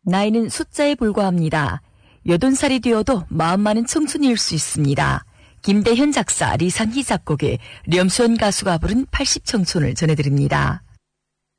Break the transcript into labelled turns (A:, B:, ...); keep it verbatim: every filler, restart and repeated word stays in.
A: 나이는 숫자에 불과합니다. 여든 살이 되어도 마음만은 청춘일 수 있습니다. 김대현 작사, 리상희 작곡의 렴수원 가수가 부른 팔십 청춘을 전해드립니다.